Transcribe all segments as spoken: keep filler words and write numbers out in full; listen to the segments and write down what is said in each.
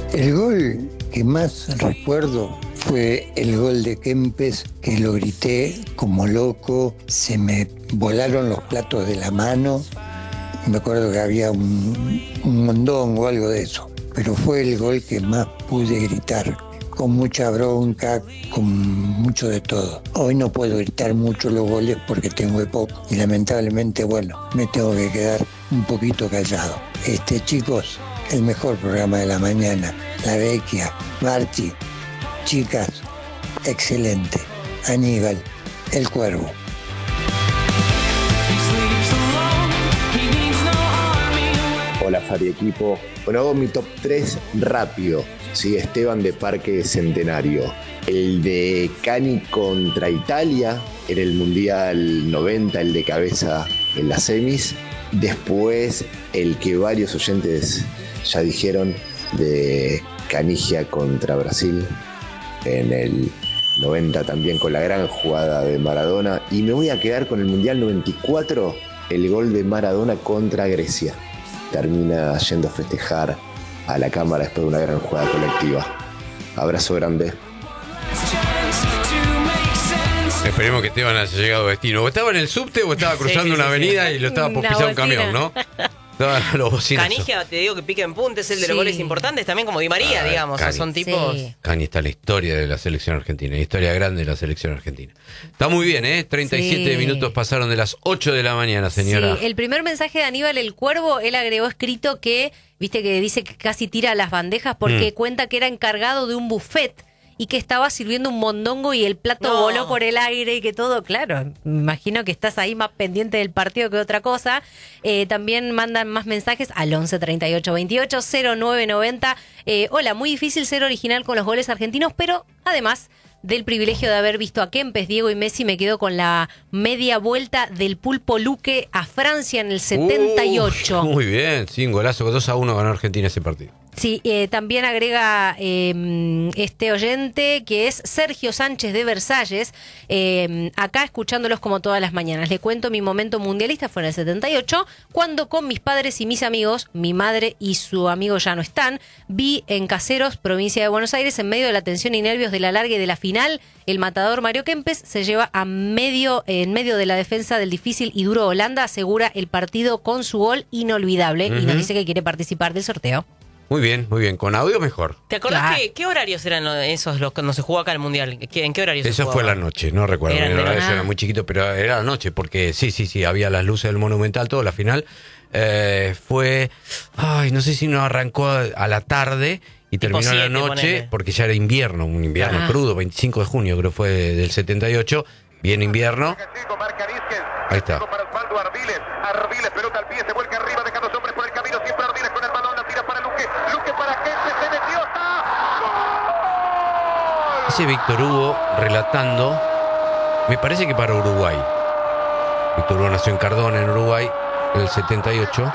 El gol que más recuerdo fue el gol de Kempes, que lo grité como loco, se me volaron los platos de la mano. Me acuerdo que había un, un mondongo o algo de eso, pero fue el gol que más pude gritar, con mucha bronca, con mucho de todo. Hoy no puedo gritar mucho los goles porque tengo EPOC y lamentablemente, bueno, me tengo que quedar un poquito callado. Este, chicos, el mejor programa de la mañana, La Vecchia, Marchi, chicas, excelente. Aníbal, El Cuervo. Hola Fari Equipo. Bueno, hago mi top tres rápido. Sí, Esteban de Parque Centenario. El de Cani contra Italia en el Mundial noventa, el de cabeza en las semis. Después el que varios oyentes ya dijeron de Canigia contra Brasil en el noventa, también con la gran jugada de Maradona. Y me voy a quedar con el Mundial noventa y cuatro, el gol de Maradona contra Grecia. Termina yendo a festejar a la cámara después de una gran jugada colectiva. Abrazo grande. Esperemos que Esteban haya llegado a destino. O estaba en el subte o estaba cruzando sí, sí, una sí, avenida sí. y lo estaba por pisar un camión, ¿no? Canigia, te digo que pica en punta, es el de los sí. goles importantes, también como Di María, ah, digamos. Cani. Son tipos. Sí. Cani está en la historia de la selección argentina, la historia grande de la selección argentina. Está muy bien, ¿eh? treinta y siete sí. minutos pasaron de las ocho de la mañana, señora. Sí, el primer mensaje de Aníbal El Cuervo, él agregó escrito que, viste que dice que casi tira las bandejas porque mm. cuenta que era encargado de un buffet y que estaba sirviendo un mondongo y el plato no. voló por el aire y que todo, claro, me imagino que estás ahí más pendiente del partido que otra cosa. Eh, también mandan más mensajes al once treinta y ocho veintiocho cero nueve noventa. Eh, hola, muy difícil ser original con los goles argentinos, pero además del privilegio de haber visto a Kempes, Diego y Messi, me quedo con la media vuelta del Pulpo Luque a Francia en el setenta y ocho. Uh, muy bien, sí, un golazo, dos a uno ganó Argentina ese partido. Sí, eh, también agrega eh, este oyente que es Sergio Sánchez de Versalles, eh, acá escuchándolos como todas las mañanas. Le cuento, mi momento mundialista fue en el setenta y ocho, cuando con mis padres y mis amigos, mi madre y su amigo ya no están, vi en Caseros, provincia de Buenos Aires, en medio de la tensión y nervios del alargue de la final, el matador Mario Kempes se lleva a medio, en medio de la defensa del difícil y duro Holanda, asegura el partido con su gol inolvidable, uh-huh. y nos dice que quiere participar del sorteo. Muy bien, muy bien. Con audio mejor. ¿Te acordás claro. que, qué horarios eran esos los cuando se jugó acá el Mundial? ¿En qué horarios Eso se jugaba? fue la noche, no recuerdo. Era, el horario era, era muy chiquito, pero era la noche, porque sí, sí, sí, había las luces del Monumental, todo, la final. Eh, fue, ay, no sé si no arrancó a, a la tarde y tipo terminó siete, la noche, ponele. Porque ya era invierno, un invierno ah. crudo, veinticinco de junio creo fue del setenta y ocho, bien invierno. Ahí está. Ardiles, pelota al pie, se vuelca arriba, deja dos hombres por el camino, siempre Ardiles con el balón, la tira para Luque, Luque para Kempes, se metió, está. ¡Gol! Ese Víctor Hugo relatando, me parece que para Uruguay. Víctor Hugo nació en Cardona, en Uruguay, en el setenta y ocho.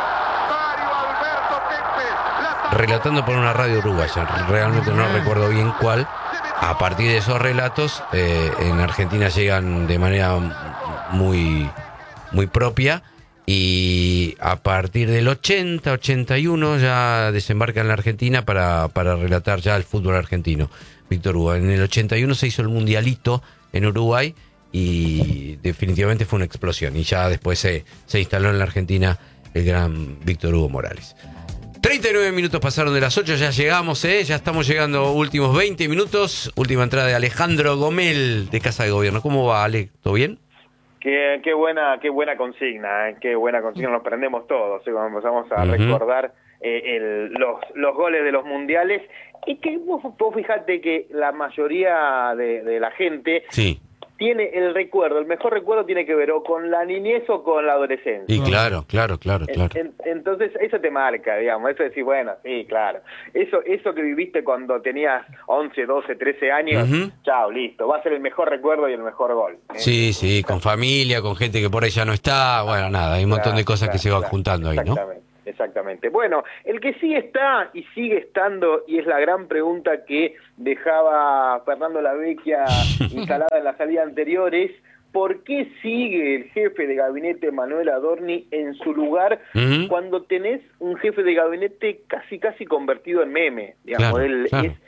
Relatando por una radio uruguaya, realmente no recuerdo bien cuál. A partir de esos relatos, eh, en Argentina llegan de manera muy... muy propia, y a partir del ochenta, ochenta y uno ya desembarca en la Argentina para, para relatar ya el fútbol argentino. Víctor Hugo, en el ochenta y uno se hizo el mundialito en Uruguay y definitivamente fue una explosión, y ya después se, se instaló en la Argentina el gran Víctor Hugo Morales. treinta y nueve minutos pasaron de las ocho, ya llegamos, ¿eh? Ya estamos llegando, últimos veinte minutos, última entrada de Alejandro Gomel de Casa de Gobierno. ¿Cómo va, Ale? ¿Todo bien? Qué, qué buena qué buena consigna, ¿eh? Qué buena consigna, nos prendemos todos, ¿eh? Cuando empezamos a uh-huh. recordar eh, el, los, los goles de los mundiales, y que vos, vos fijate que la mayoría de, de la gente sí. tiene el recuerdo, el mejor recuerdo tiene que ver o con la niñez o con la adolescencia. Y claro, claro, claro, claro. En, en, entonces eso te marca, digamos, eso de decir, bueno, sí, claro. Eso eso que viviste cuando tenías once, doce, trece años, uh-huh. chao, listo, va a ser el mejor recuerdo y el mejor gol, ¿eh? Sí, sí, con familia, con gente que por ahí ya no está, bueno, nada, hay un montón claro, de cosas claro, que se van claro, juntando ahí, ¿no? Exactamente. Bueno, el que sí está y sigue estando, y es la gran pregunta que dejaba Fernando La Vecchia instalada en la salida anterior, es ¿por qué sigue el jefe de gabinete Manuel Adorni en su lugar uh-huh. cuando tenés un jefe de gabinete casi casi convertido en meme? Digamos, claro, él claro. es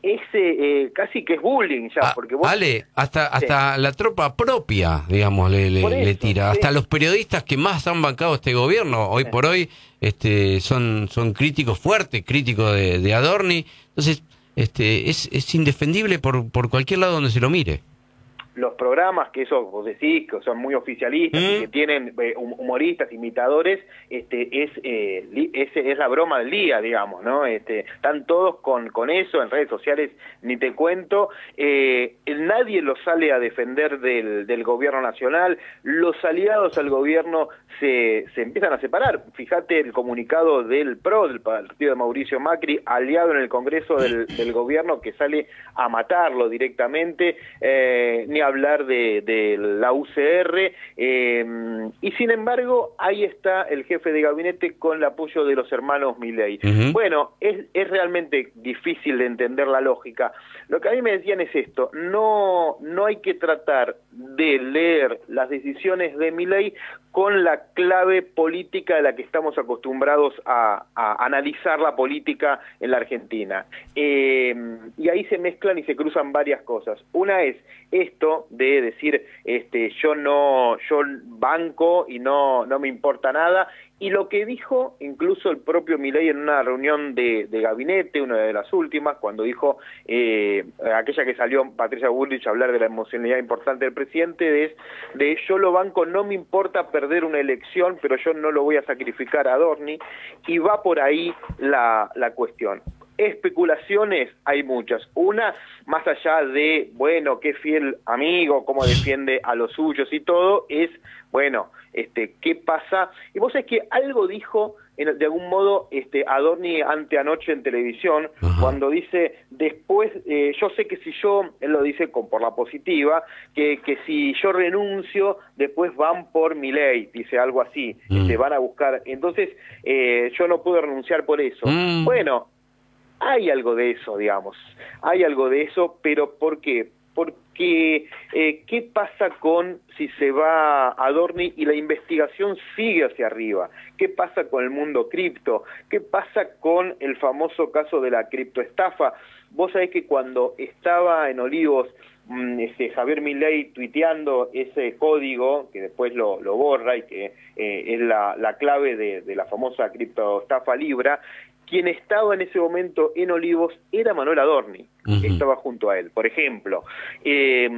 ese eh, casi que es bullying ya, ah, porque vos... Ale, hasta hasta sí. la tropa propia, digamos, le, le, eso, le tira. Sí. Hasta los periodistas que más han bancado este gobierno, hoy sí. por hoy, este son son críticos fuertes, críticos de, de Adorni. Entonces, este es, es indefendible por, por cualquier lado donde se lo mire. Los programas que eso vos decís, que son muy oficialistas, mm. y que tienen eh, humoristas, imitadores, este es eh, li, ese es la broma del día, digamos, ¿no? Este, están todos con, con eso, en redes sociales ni te cuento, eh, nadie lo sale a defender del, del gobierno nacional, los aliados al gobierno se, se empiezan a separar. Fíjate el comunicado del P R O, del partido de Mauricio Macri, aliado en el Congreso del, del gobierno, que sale a matarlo directamente, eh, ni a hablar de, de la U C R, eh, y sin embargo ahí está el jefe de gabinete con el apoyo de los hermanos Milei. Uh-huh. Bueno, es, es realmente difícil de entender la lógica. Lo que a mí me decían es esto: no, no hay que tratar de leer las decisiones de Milei con la clave política de la que estamos acostumbrados a, a analizar la política en la Argentina. Eh, y ahí se mezclan y se cruzan varias cosas. Una es esto de decir, este, yo no, yo banco y no, no me importa nada, y lo que dijo incluso el propio Milei en una reunión de, de gabinete, una de las últimas, cuando dijo, eh, aquella que salió Patricia Bullrich a hablar de la emocionalidad importante del presidente, es de yo lo banco, no me importa perder una elección, pero yo no lo voy a sacrificar a Adorni, y va por ahí la, la cuestión. Especulaciones hay muchas. Una, más allá de, bueno, qué fiel amigo, cómo defiende a los suyos y todo, es, bueno, este, ¿qué pasa? Y vos sabés que algo dijo, en, de algún modo, este, Adorni anteanoche en televisión, uh-huh. cuando dice, después, eh, yo sé que si yo, él lo dice con, por la positiva, que, que si yo renuncio, después van por Milei, dice algo así, uh-huh. este, van a buscar, entonces, eh, yo no puedo renunciar por eso. Uh-huh. Bueno, hay algo de eso, digamos, hay algo de eso, pero ¿por qué? Porque, eh, ¿qué pasa con si se va Adorni y la investigación sigue hacia arriba? ¿Qué pasa con el mundo cripto? ¿Qué pasa con el famoso caso de la criptoestafa? Vos sabés que cuando estaba en Olivos, mmm, ese Javier Milei tuiteando ese código, que después lo, lo borra y que eh, es la, la clave de, de la famosa criptoestafa Libra, quien estaba en ese momento en Olivos era Manuel Adorni, uh-huh. estaba junto a él, por ejemplo. Eh,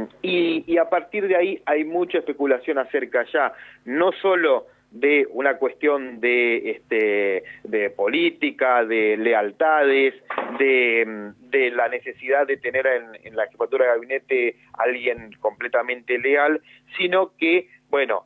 y, y a partir de ahí hay mucha especulación acerca ya, no solo de una cuestión de este de política, de lealtades, de, de la necesidad de tener en, en la jefatura de gabinete a alguien completamente leal, sino que, bueno,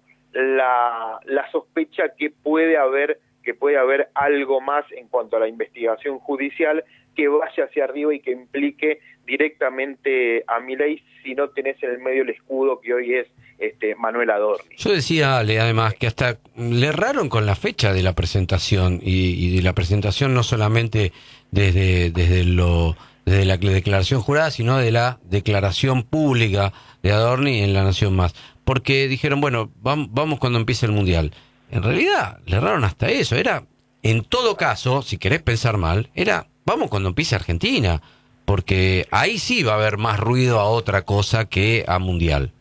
la, la sospecha que puede haber que puede haber algo más en cuanto a la investigación judicial que vaya hacia arriba y que implique directamente a Milei si no tenés en el medio el escudo que hoy es este Manuel Adorni. Yo decía, Ale, además, que hasta le erraron con la fecha de la presentación y, y de la presentación no solamente desde, desde, lo, desde la declaración jurada, sino de la declaración pública de Adorni en La Nación Más. Porque dijeron, bueno, vamos, vamos cuando empiece el Mundial. En realidad, le erraron hasta eso. Era, en todo caso, si querés pensar mal, era, vamos cuando empiece Argentina, porque ahí sí va a haber más ruido a otra cosa que a Mundial.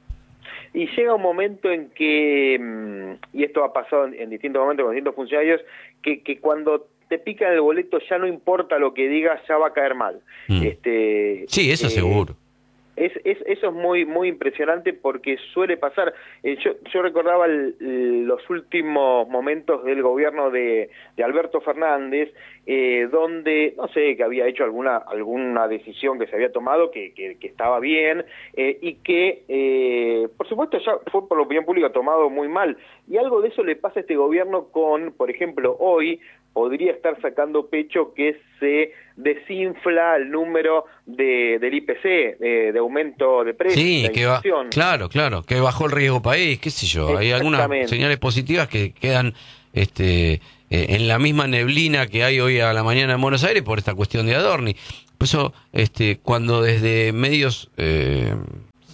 Y llega un momento en que, y esto ha pasado en, en distintos momentos con distintos funcionarios, que, que cuando te pican el boleto ya no importa lo que digas, ya va a caer mal. Mm. Este, sí, eso eh, seguro. Es, es, eso es muy muy impresionante porque suele pasar. Eh, yo, yo recordaba el, los últimos momentos del gobierno de, de Alberto Fernández, eh, donde, no sé, que había hecho alguna alguna decisión que se había tomado que, que, que estaba bien, eh, y que, eh, por supuesto, ya fue por la opinión pública tomado muy mal. Y algo de eso le pasa a este gobierno con, por ejemplo, hoy, podría estar sacando pecho que se desinfla el número de del I P C, de, de aumento de precios. Sí, que va, claro, claro, que bajó el riesgo país, qué sé yo. Hay algunas señales positivas que quedan este, eh, en la misma neblina que hay hoy a la mañana en Buenos Aires por esta cuestión de Adorni. Por eso, este, cuando desde medios eh,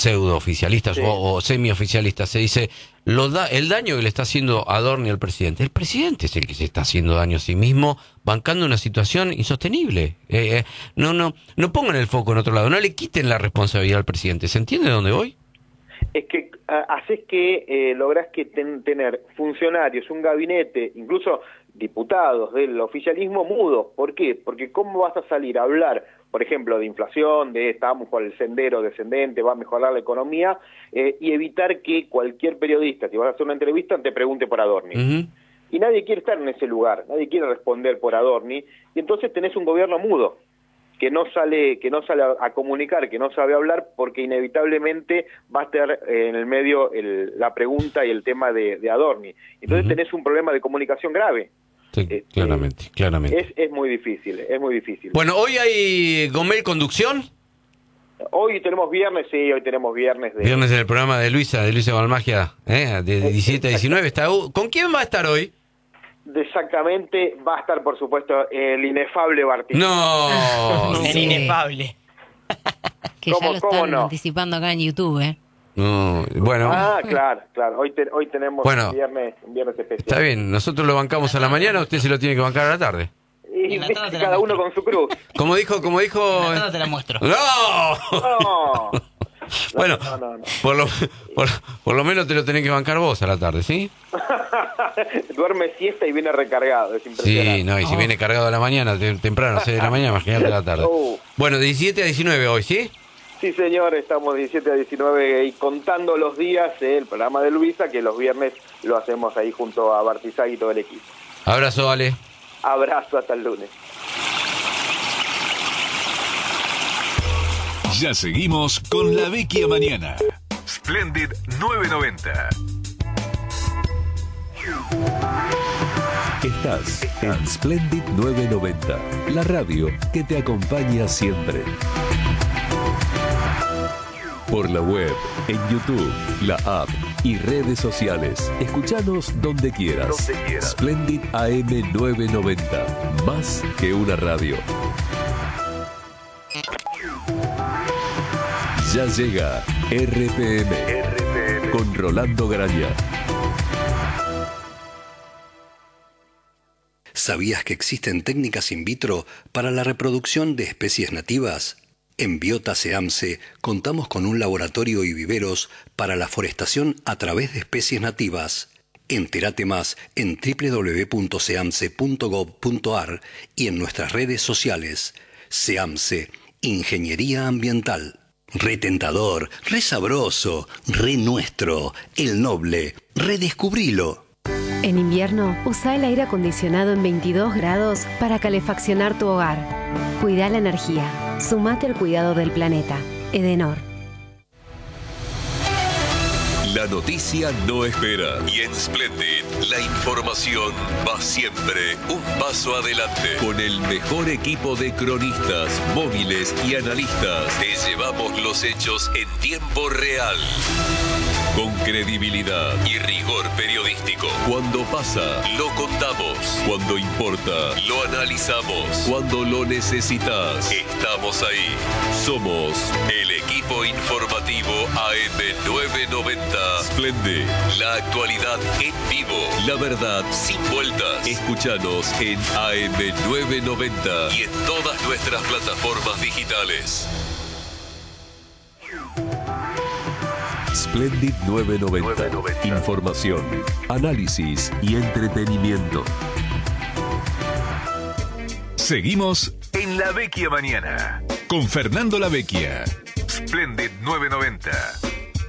pseudo-oficialistas sí. o, o semioficialistas, se dice lo da, el daño que le está haciendo Adorni al presidente. El presidente es el que se está haciendo daño a sí mismo, bancando una situación insostenible. Eh, eh, no, no, no pongan el foco en otro lado, no le quiten la responsabilidad al presidente. ¿Se entiende de dónde voy? Es que uh, haces que eh, lográs que ten, tener funcionarios, un gabinete, incluso diputados del oficialismo mudos. ¿Por qué? Porque ¿cómo vas a salir a hablar, por ejemplo, de inflación, de estamos por el sendero descendente, va a mejorar la economía, eh, y evitar que cualquier periodista, si vas a hacer una entrevista, te pregunte por Adorni? Uh-huh. Y nadie quiere estar en ese lugar, nadie quiere responder por Adorni, y entonces tenés un gobierno mudo, que no sale que no sale a, a comunicar, que no sabe hablar, porque inevitablemente va a estar eh, en el medio el, la pregunta y el tema de, de Adorni. Entonces uh-huh. tenés un problema de comunicación grave. Sí, eh, claramente, eh, claramente. Es, es muy difícil, es muy difícil. Bueno, ¿hoy hay Gomel Conducción? Hoy tenemos viernes, sí, hoy tenemos viernes. De... Viernes en el programa de Luisa, de Luisa Balmagia, ¿eh? de diecisiete a diecinueve. Está, ¿con quién va a estar hoy? Exactamente, va a estar, por supuesto, el inefable Bartí. ¡No! El sí. inefable. Que ya lo están no? anticipando acá en YouTube, ¿eh? No, bueno. Ah, claro, claro. Hoy, te, hoy tenemos bueno, un, viernes, un viernes especial. Está bien, nosotros lo bancamos a la mañana, usted se lo tiene que bancar a la tarde. Y, y cada uno con su cruz. Como dijo, como dijo... te la muestro. ¡No! No. Bueno, no, no, no. Por, lo, por, por lo menos te lo tenés que bancar vos a la tarde, ¿sí? Duerme siesta y viene recargado, es impresionante. Sí, no, y si oh. viene cargado a la mañana, temprano, seis de la mañana, imagínate a la tarde. Oh. Bueno, de diecisiete a diecinueve hoy, ¿sí? Sí, señor, estamos diecisiete a diecinueve y contando los días eh, el programa de Luisa, que los viernes lo hacemos ahí junto a Bartizag y todo el equipo. Abrazo, Ale. Abrazo, hasta el lunes. Ya seguimos con La Vecchia Mañana. Splendid nueve noventa. Estás en Splendid nueve noventa, la radio que te acompaña siempre. Por la web, en YouTube, la app y redes sociales. Escuchanos donde quieras. Donde quieras. Splendid A M nueve noventa, más que una radio. Ya llega R P M, R P M con Rolando Graña. ¿Sabías que existen técnicas in vitro para la reproducción de especies nativas? En Biota SEAMSE contamos con un laboratorio y viveros para la forestación a través de especies nativas. Entérate más en doble u doble u doble u punto seamse punto gov punto ar y en nuestras redes sociales. SEAMSE, Ingeniería Ambiental. Re tentador, re sabroso, re nuestro, el noble, redescubrilo. En invierno, usa el aire acondicionado en veintidós grados para calefaccionar tu hogar. Cuida la energía. Sumate al cuidado del planeta. Edenor. La noticia no espera y en Splendid la información va siempre un paso adelante. Con el mejor equipo de cronistas, móviles y analistas te llevamos los hechos en tiempo real. Con credibilidad y rigor periodístico. Cuando pasa, lo contamos. Cuando importa, lo analizamos. Cuando lo necesitas, estamos ahí. Somos el equipo informativo A M nueve noventa. Splendid, la actualidad en vivo. La verdad sin vueltas. Escúchanos en A M nueve noventa y en todas nuestras plataformas digitales. Splendid nueve noventa. Información, análisis y entretenimiento. Seguimos en La Vecchia Mañana con Fernando La Vecchia. Splendid nueve noventa.